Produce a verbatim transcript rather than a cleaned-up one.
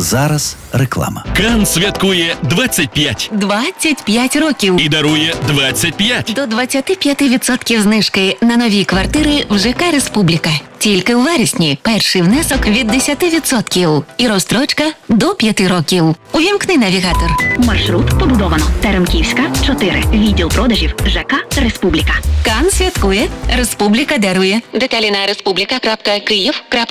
Зараз реклама. Кан святкує двадцять п'ять двадцять п'ять років. і дарує двадцять п'ять. До двадцять п'ять відсотків знижки на нові квартири в ЖК «Республіка». Тільки у вересні перший внесок від десять відсотків і розстрочка до п'яти років. Увімкни навігатор. Маршрут побудовано. Теремківська, чотири. Відділ продажів ЖК «Республіка». Кан святкує, Республіка дарує. Деталі на республіка крапка київ крапка